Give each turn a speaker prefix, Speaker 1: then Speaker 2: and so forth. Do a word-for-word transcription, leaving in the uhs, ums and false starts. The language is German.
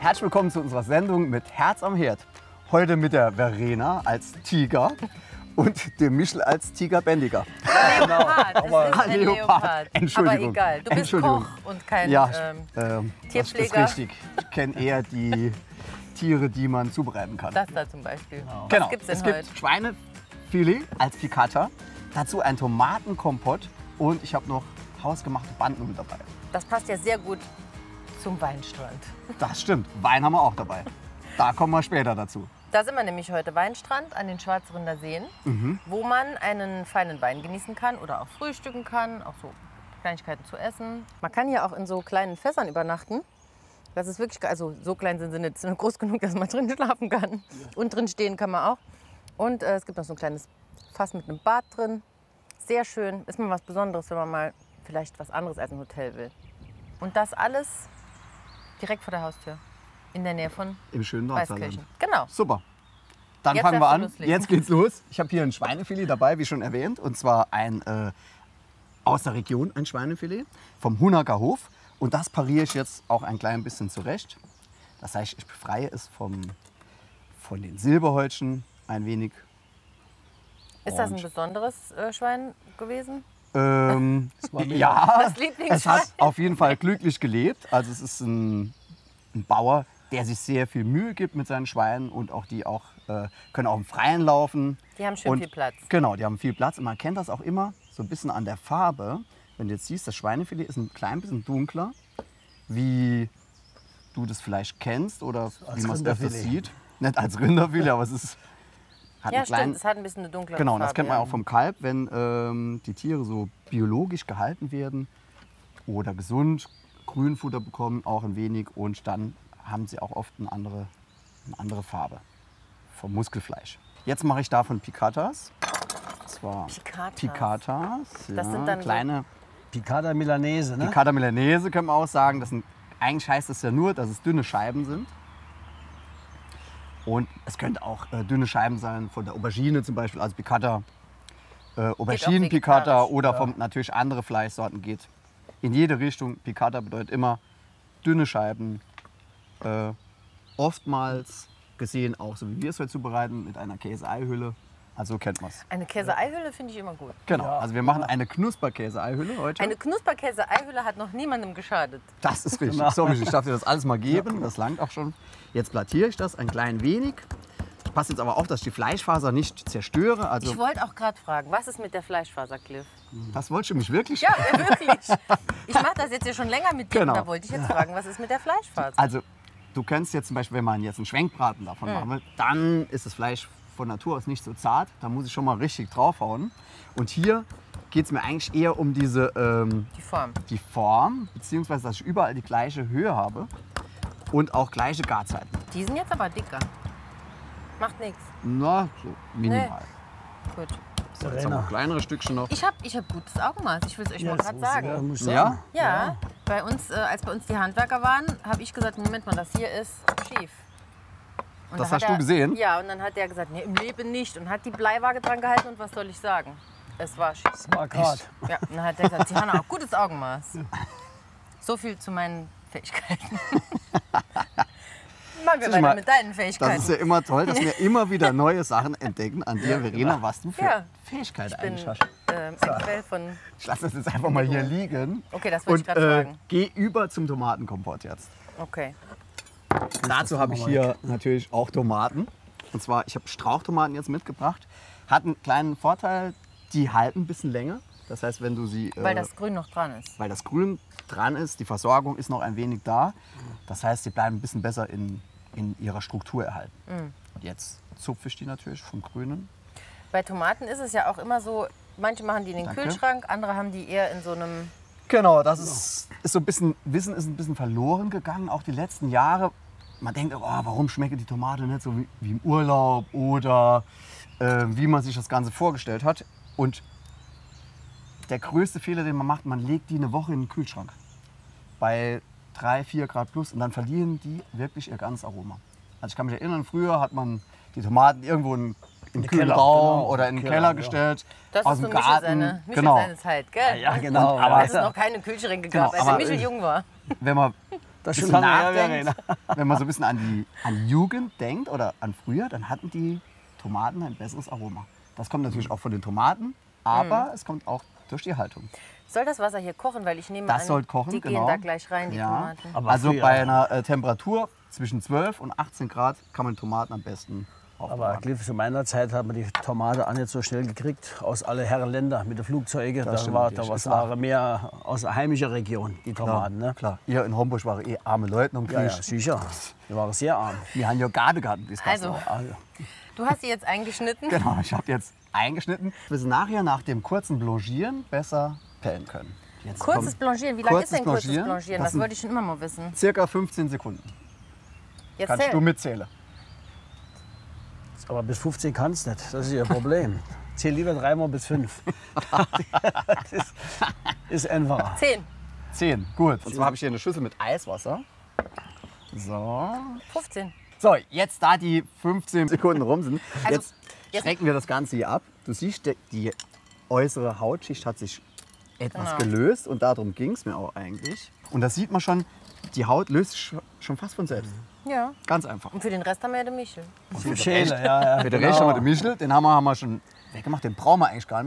Speaker 1: Herzlich willkommen zu unserer Sendung mit Herz am Herd. Heute mit der Verena als Tiger und dem Michel als Tigerbändiger.
Speaker 2: Leopard, es ist ein
Speaker 1: Leopard.
Speaker 2: Leopard.
Speaker 1: Entschuldigung.
Speaker 2: Aber egal, du bist
Speaker 1: Entschuldigung.
Speaker 2: Koch und kein
Speaker 1: Ja,
Speaker 2: ähm,
Speaker 1: ähm,
Speaker 2: Tierpfleger.
Speaker 1: das ist richtig. Ich kenne eher die Tiere, die man zubereiten kann.
Speaker 2: Das da zum Beispiel. Was
Speaker 1: Genau.
Speaker 2: gibt's denn
Speaker 1: es
Speaker 2: heute?
Speaker 1: gibt Schweinefilet als Piccata, dazu ein Tomatenkompott und ich habe noch hausgemachte Bandnudeln dabei.
Speaker 2: Das passt ja sehr gut zum Weinstrand.
Speaker 1: Das stimmt. Wein haben wir auch dabei. Da kommen wir später dazu.
Speaker 2: Da sind wir nämlich heute Weinstrand an den Schwarzrinder Seen,
Speaker 1: Mhm.
Speaker 2: wo man einen feinen Wein genießen kann oder auch frühstücken kann, auch so Kleinigkeiten zu essen. Man kann hier auch in so kleinen Fässern übernachten. Das ist wirklich, also so klein sind sie nicht, sind groß genug, dass man drin schlafen kann. Und drin stehen kann man auch. Und äh, es gibt noch so ein kleines Fass mit einem Bad drin. Sehr schön, ist mal was Besonderes, wenn man mal vielleicht was anderes als ein Hotel will. Und das alles direkt vor der Haustür, in der Nähe von
Speaker 1: Im schönen Nordsaarland.
Speaker 2: Weißkirchen. Genau.
Speaker 1: Super. Dann
Speaker 2: Jetzt
Speaker 1: fangen wir
Speaker 2: darfst du
Speaker 1: an.
Speaker 2: loslegen.
Speaker 1: Jetzt geht's los. Ich habe hier ein Schweinefilet dabei, wie schon erwähnt. Und zwar ein äh, aus der Region ein Schweinefilet vom Hunacker Hof. Und das pariere ich jetzt auch ein klein bisschen zurecht. Das heißt, ich befreie es vom, von den Silberhäutchen ein wenig.
Speaker 2: Ist das ein
Speaker 1: Und,
Speaker 2: besonderes äh, Schwein gewesen?
Speaker 1: ähm, ja,
Speaker 2: Das Lieblingsschwein?
Speaker 1: es hat auf jeden Fall glücklich gelebt. Also es ist ein, ein Bauer, der sich sehr viel Mühe gibt mit seinen Schweinen und auch die auch, äh, können auch im Freien laufen.
Speaker 2: Die haben schön
Speaker 1: und,
Speaker 2: viel Platz.
Speaker 1: Genau, die haben viel Platz und man kennt das auch immer so ein bisschen an der Farbe. Wenn du jetzt siehst, das Schweinefilet ist ein klein bisschen dunkler, wie du das vielleicht kennst oder
Speaker 3: als
Speaker 1: wie man es öfters
Speaker 3: Rinderfilet.
Speaker 1: sieht. Nicht als Rinderfilet, aber es ist, hat
Speaker 2: Ja,
Speaker 1: einen kleinen,
Speaker 2: stimmt, es hat ein bisschen eine dunkle
Speaker 1: genau,
Speaker 2: Farbe.
Speaker 1: das kennt man
Speaker 2: ja.
Speaker 1: auch vom Kalb, wenn ähm, die Tiere so biologisch gehalten werden oder gesund Grünfutter bekommen, auch ein wenig und dann haben sie auch oft eine andere, eine andere Farbe vom Muskelfleisch. Jetzt mache ich davon Piccatas. Und zwar
Speaker 2: Piccatas.
Speaker 1: Piccatas,
Speaker 2: Das
Speaker 1: ja,
Speaker 2: sind dann so-
Speaker 1: kleine
Speaker 3: Piccata Milanese, ne?
Speaker 1: Piccata Milanese können wir auch sagen. Das sind, eigentlich heißt es ja nur, dass es dünne Scheiben sind. Und es könnte auch äh, dünne Scheiben sein von der Aubergine zum Beispiel, also Piccata, äh, Auberginen-Piccata
Speaker 2: vegetarisch.
Speaker 1: oder vom natürlich andere Fleischsorten geht. In jede Richtung. Piccata bedeutet immer dünne Scheiben. Äh, oftmals gesehen auch, so wie wir es heute zubereiten, mit einer Käse-Ei-Hülle. Also kennt man es.
Speaker 2: Eine Käse-Eihülle finde ich immer gut.
Speaker 1: Genau,
Speaker 3: Ja.
Speaker 1: also wir machen eine Knusper-Käse-Ei-Hülle heute.
Speaker 2: Eine Knusperkäse-Eihülle hat noch niemandem geschadet.
Speaker 1: Das ist richtig.
Speaker 3: Genau.
Speaker 1: So, Michi, ich darf dir das alles mal geben. Das langt auch schon. Jetzt plattiere ich das ein klein wenig. Ich passe jetzt aber auf, dass ich die Fleischfaser nicht zerstöre. Also,
Speaker 2: Ich wollte auch gerade fragen, was ist mit der Fleischfaser, Cliff?
Speaker 1: das wolltest du mich wirklich?
Speaker 2: Ja, ja, wirklich. Ich mache das jetzt ja schon länger mit dir.
Speaker 1: Genau.
Speaker 2: Und da wollte ich jetzt fragen, was ist mit der Fleischfaser?
Speaker 1: Also, du kennst jetzt zum Beispiel, wenn man jetzt einen Schwenkbraten davon
Speaker 2: Mhm.
Speaker 1: machen will, dann ist das Fleisch von Natur aus nicht so zart. Da muss ich schon mal richtig draufhauen. Und hier geht es mir eigentlich eher um diese ähm,
Speaker 2: Die Form.
Speaker 1: die Form, beziehungsweise dass ich überall die gleiche Höhe habe und auch gleiche Garzeiten.
Speaker 2: Die sind jetzt aber dicker. Macht nichts.
Speaker 1: Na, so minimal.
Speaker 2: Gut.
Speaker 1: So, jetzt haben wir kleinere Stückchen noch.
Speaker 2: Ich habe ich hab gutes Augenmaß, ich will es euch mal
Speaker 3: das
Speaker 2: gerade
Speaker 3: muss ich-
Speaker 2: sagen.
Speaker 3: ja, muss ich
Speaker 1: Ja?
Speaker 3: sagen.
Speaker 2: Ja, bei uns, äh, als bei uns die Handwerker waren, habe ich gesagt, Moment mal, das hier ist schief. Und
Speaker 1: Das
Speaker 2: da hat
Speaker 1: hast du
Speaker 2: er,
Speaker 1: gesehen?
Speaker 2: Ja, und dann hat er gesagt, nee, im Leben nicht. Und hat die Bleiwaage dran gehalten und was soll ich sagen? Es war schief.
Speaker 3: Das war gerade.
Speaker 2: Ja, und dann hat er gesagt, Sie haben auch gutes Augenmaß. So viel zu meinen Fähigkeiten. Machen wir
Speaker 1: Sieh
Speaker 2: weiter
Speaker 1: mal,
Speaker 2: mit deinen
Speaker 1: Das
Speaker 2: Fähigkeiten.
Speaker 1: ist ja immer toll, dass wir immer wieder neue Sachen entdecken an dir, Verena, was du für
Speaker 2: Ja.
Speaker 1: Fähigkeiten
Speaker 2: Ich bin
Speaker 1: eigentlich hast.
Speaker 2: ähm, ein Quell von...
Speaker 1: Ich lasse das jetzt einfach mal hier liegen.
Speaker 2: Okay, das wollte ich
Speaker 1: Und
Speaker 2: gerade
Speaker 1: äh,
Speaker 2: fragen.
Speaker 1: geh über zum Tomatenkompott jetzt.
Speaker 2: Okay.
Speaker 1: Dazu habe ich hier natürlich auch Tomaten. Und zwar, ich habe Strauchtomaten jetzt mitgebracht. Hat einen kleinen Vorteil, die halten ein bisschen länger. Das heißt, wenn du sie...
Speaker 2: Weil
Speaker 1: äh,
Speaker 2: das Grün noch dran ist.
Speaker 1: weil das Grün dran ist, die Versorgung ist noch ein wenig da. Das heißt, sie bleiben ein bisschen besser in, in ihrer Struktur erhalten.
Speaker 2: Mhm.
Speaker 1: Und jetzt zupfe ich die natürlich vom Grünen.
Speaker 2: Bei Tomaten ist es ja auch immer so, manche machen die in den
Speaker 1: Danke.
Speaker 2: Kühlschrank, andere haben die eher in so einem...
Speaker 1: Genau, das ist, ist so ein bisschen, Wissen ist ein bisschen verloren gegangen, auch die letzten Jahre. Man denkt, oh, warum schmeckt die Tomate nicht so wie, wie im Urlaub oder äh, wie man sich das Ganze vorgestellt hat. Und der größte Fehler, den man macht, man legt die eine Woche in den Kühlschrank bei drei, vier Grad plus und dann verlieren die wirklich ihr ganzes Aroma. Also ich kann mich erinnern, früher hat man die Tomaten irgendwo in, im
Speaker 3: den
Speaker 1: kühlen
Speaker 3: Keller,
Speaker 1: Raum
Speaker 3: genau,
Speaker 1: oder in den
Speaker 3: Keller,
Speaker 1: Keller
Speaker 3: ja.
Speaker 1: gestellt,
Speaker 2: Das
Speaker 1: aus
Speaker 2: ist so
Speaker 1: dem
Speaker 2: Michel
Speaker 1: Garten.
Speaker 2: seine, Michel
Speaker 1: genau.
Speaker 2: seine Zeit, gell?
Speaker 3: Ja, genau.
Speaker 1: aber-
Speaker 2: Als es noch keine Kühlschränke
Speaker 1: Genau,
Speaker 2: gab, als
Speaker 1: aber-
Speaker 2: der Michel jung war.
Speaker 1: Wenn man
Speaker 3: Das ist
Speaker 1: bisschen
Speaker 3: schon lange her,
Speaker 1: nachdenkt, wenn man so ein bisschen an die, an die Jugend denkt oder an früher, dann hatten die Tomaten ein besseres Aroma. Das kommt natürlich auch von den Tomaten, aber es kommt auch durch die Haltung.
Speaker 2: Soll das Wasser hier kochen? Weil ich nehme
Speaker 1: Das
Speaker 2: an,
Speaker 1: soll kochen,
Speaker 2: die
Speaker 1: genau.
Speaker 2: gehen da gleich rein, die
Speaker 1: Ja.
Speaker 2: Tomaten.
Speaker 3: Aber
Speaker 1: Also
Speaker 3: früher-
Speaker 1: bei einer äh, Temperatur zwischen zwölf und achtzehn Grad kann man Tomaten am besten
Speaker 3: Aber
Speaker 1: aufbewahren.
Speaker 3: Cliff, zu meiner Zeit hat man die Tomate auch nicht so schnell gekriegt aus alle Herren Länder mit den Flugzeugen. Da
Speaker 1: stimmt
Speaker 3: war,
Speaker 1: natürlich.
Speaker 3: da was
Speaker 1: Ist
Speaker 3: waren mehr aus der heimischen Region, die Tomaten. Ne?
Speaker 1: Klar, ihr in Homburg waren eh arme Leute und
Speaker 3: Ja, ja,
Speaker 1: Krieg.
Speaker 3: sicher. Die waren sehr arm.
Speaker 1: Wir haben ja Gartengarten bis
Speaker 2: Also,
Speaker 3: Also,
Speaker 2: du hast sie jetzt eingeschnitten.
Speaker 1: Genau, ich habe jetzt eingeschnitten, bis wir nachher nach dem kurzen Blanchieren besser pellen können. Jetzt
Speaker 2: Kurzes
Speaker 1: kommt
Speaker 2: Blanchieren. Wie lange ist
Speaker 1: kurzes
Speaker 2: denn kurzes
Speaker 1: Blanchieren?
Speaker 2: Blanchieren?
Speaker 1: Das
Speaker 2: Das
Speaker 1: sind
Speaker 2: wollte ich schon immer mal wissen.
Speaker 1: circa fünfzehn Sekunden.
Speaker 2: Jetzt
Speaker 1: Kannst
Speaker 2: zähl.
Speaker 1: du mitzählen.
Speaker 3: aber bis fünfzehn kannst du nicht. Das ist ihr Problem. Zähl lieber dreimal bis fünf. Das ist, ist einfacher.
Speaker 2: Zehn.
Speaker 1: zehn, gut. Und zwar habe ich hier eine Schüssel mit Eiswasser. So.
Speaker 2: fünfzehn.
Speaker 1: So, jetzt da die fünfzehn Sekunden rum sind,
Speaker 2: Also,
Speaker 1: jetzt
Speaker 2: jetzt-
Speaker 1: schrecken wir das Ganze hier ab. Du siehst, die- die äußere Hautschicht hat sich etwas
Speaker 2: Genau.
Speaker 1: gelöst und darum ging es mir auch eigentlich. Und da sieht man schon, die Haut löst sich schon- schon fast von selbst.
Speaker 2: Ja.
Speaker 1: Ganz einfach.
Speaker 2: Und für den Rest haben wir ja den Michel.
Speaker 3: Schäle, ja, ja.
Speaker 1: Für den
Speaker 3: genau.
Speaker 1: Rest haben wir den Michel, den haben wir, haben wir schon weggemacht, den brauchen wir eigentlich gar nicht.